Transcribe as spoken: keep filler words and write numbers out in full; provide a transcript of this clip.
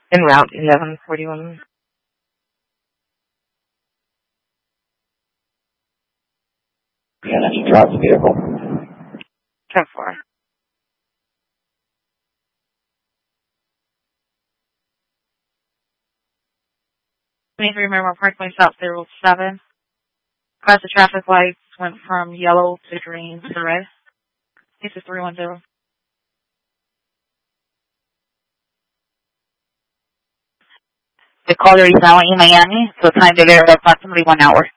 En route eleven forty-one. Yeah, that's a truck vehicle. ten four. twenty-three Miramar Parkway, South zero seven. Across the traffic lights went from yellow to green to red. This is three one zero. The caller is now in Miami, so time to there approximately one hour.